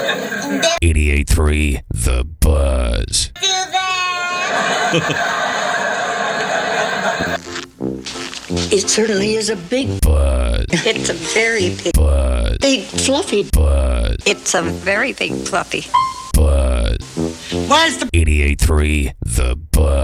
88.3 The Buzz. Do that. It certainly is a big Buzz. It's a very big, Buzz. big fluffy. Buzz. It's a very big fluffy. Buzz. Where's the 88.3 The Buzz.